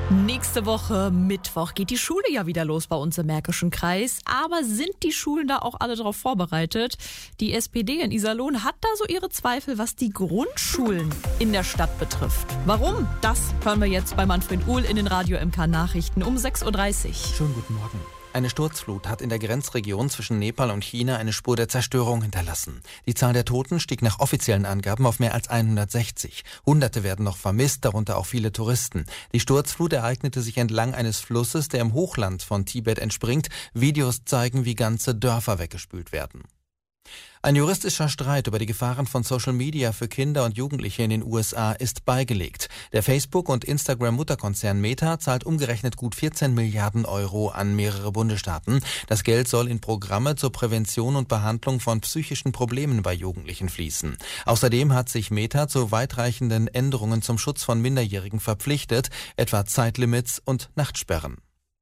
Nächste Woche Mittwoch geht die Schule ja wieder los bei uns im Märkischen Kreis. Aber sind die Schulen da auch alle darauf vorbereitet? Die SPD in Iserlohn hat da so ihre Zweifel, was die Grundschulen in der Stadt betrifft. Warum? Das hören wir jetzt bei Manfred Uhl in den Radio MK Nachrichten um 6.30 Uhr. Schönen guten Morgen. Eine Sturzflut hat in der Grenzregion zwischen Nepal und China eine Spur der Zerstörung hinterlassen. Die Zahl der Toten stieg nach offiziellen Angaben auf mehr als 160. Hunderte werden noch vermisst, darunter auch viele Touristen. Die Sturzflut ereignete sich entlang eines Flusses, der im Hochland von Tibet entspringt. Videos zeigen, wie ganze Dörfer weggespült werden. Ein juristischer Streit über die Gefahren von Social Media für Kinder und Jugendliche in den USA ist beigelegt. Der Facebook- und Instagram-Mutterkonzern Meta zahlt umgerechnet gut 14 Milliarden Euro an mehrere Bundesstaaten. Das Geld soll in Programme zur Prävention und Behandlung von psychischen Problemen bei Jugendlichen fließen. Außerdem hat sich Meta zu weitreichenden Änderungen zum Schutz von Minderjährigen verpflichtet, etwa Zeitlimits und Nachtsperren.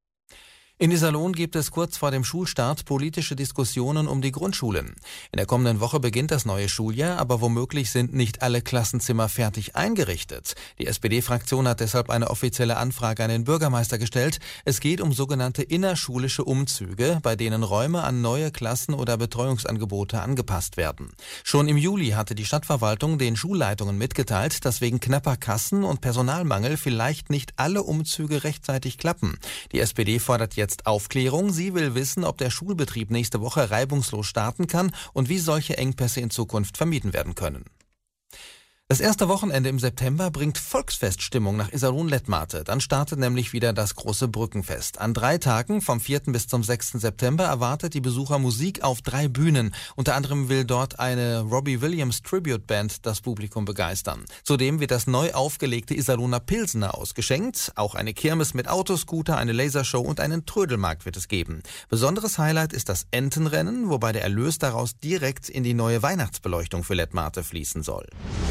In Iserlohn gibt es kurz vor dem Schulstart politische Diskussionen um die Grundschulen. In der kommenden Woche beginnt das neue Schuljahr, aber womöglich sind nicht alle Klassenzimmer fertig eingerichtet. Die SPD-Fraktion hat deshalb eine offizielle Anfrage an den Bürgermeister gestellt. Es geht um sogenannte innerschulische Umzüge, bei denen Räume an neue Klassen oder Betreuungsangebote angepasst werden. Schon im Juli hatte die Stadtverwaltung den Schulleitungen mitgeteilt, dass wegen knapper Kassen und Personalmangel vielleicht nicht alle Umzüge rechtzeitig klappen. Die SPD fordert jetzt Aufklärung. Sie will wissen, ob der Schulbetrieb nächste Woche reibungslos starten kann und wie solche Engpässe in Zukunft vermieden werden können. Das erste Wochenende im September bringt Volksfeststimmung nach Iserlohn-Lettmate. Dann startet nämlich wieder das große Brückenfest. An 3 Tagen, vom 4. bis zum 6. September, erwartet die Besucher Musik auf 3 Bühnen. Unter anderem will dort eine Robbie Williams Tribute Band das Publikum begeistern. Zudem wird das neu aufgelegte Iserlohner Pilsener ausgeschenkt. Auch eine Kirmes mit Autoscooter, eine Lasershow und einen Trödelmarkt wird es geben. Besonderes Highlight ist das Entenrennen, wobei der Erlös daraus direkt in die neue Weihnachtsbeleuchtung für Lettmate fließen soll.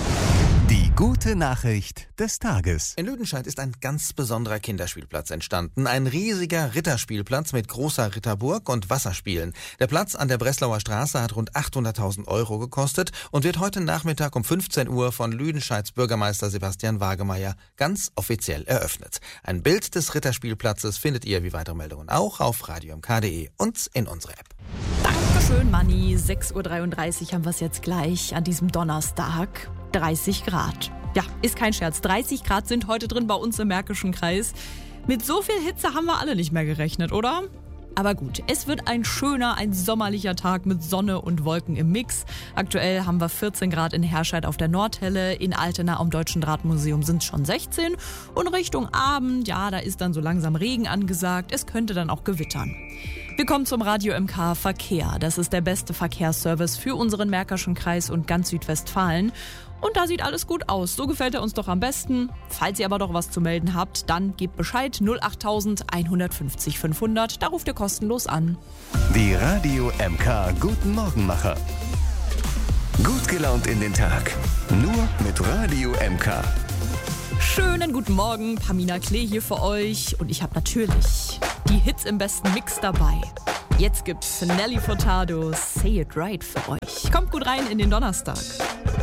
Die gute Nachricht des Tages. In Lüdenscheid ist ein ganz besonderer Kinderspielplatz entstanden. Ein riesiger Ritterspielplatz mit großer Ritterburg und Wasserspielen. Der Platz an der Breslauer Straße hat rund 800.000 Euro gekostet und wird heute Nachmittag um 15 Uhr von Lüdenscheids Bürgermeister Sebastian Wagemeyer ganz offiziell eröffnet. Ein Bild des Ritterspielplatzes findet ihr wie weitere Meldungen auch auf radiomk.de und in unserer App. Dankeschön, Manni. 6.33 Uhr haben wir es jetzt gleich an diesem Donnerstag. 30 Grad. Ja, ist kein Scherz. 30 Grad sind heute drin bei uns im Märkischen Kreis. Mit so viel Hitze haben wir alle nicht mehr gerechnet, oder? Aber gut, es wird ein schöner, ein sommerlicher Tag mit Sonne und Wolken im Mix. Aktuell haben wir 14 Grad in Herscheid auf der Nordhelle. In Altena am Deutschen Drahtmuseum sind es schon 16. Und Richtung Abend, ja, da ist dann so langsam Regen angesagt. Es könnte dann auch gewittern. Wir kommen zum Radio MK Verkehr. Das ist der beste Verkehrsservice für unseren Märkischen Kreis und ganz Südwestfalen. Und da sieht alles gut aus. So gefällt er uns doch am besten. Falls ihr aber doch was zu melden habt, dann gebt Bescheid 08000 150 500. Da ruft ihr kostenlos an. Die Radio MK Guten Morgenmacher. Gut gelaunt in den Tag. Nur mit Radio MK. Schönen guten Morgen, Pamina Klee hier für euch. Und ich habe natürlich die Hits im besten Mix dabei. Jetzt gibt's Nelly Furtado, Say It Right für euch. Kommt gut rein in den Donnerstag.